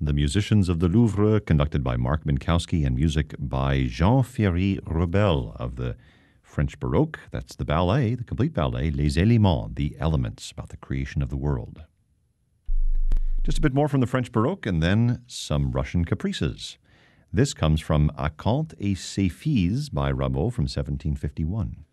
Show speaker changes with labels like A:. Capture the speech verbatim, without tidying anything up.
A: The Musicians of the Louvre, conducted by Mark Minkowski, and music by Jean-Thierry Rebel of the French Baroque. That's the ballet, the complete ballet, Les Éléments, the elements, about the creation of the world. Just a bit more from the French Baroque, and then some Russian caprices. This comes from Acanthe et ses Filles by Rameau from seventeen fifty-one.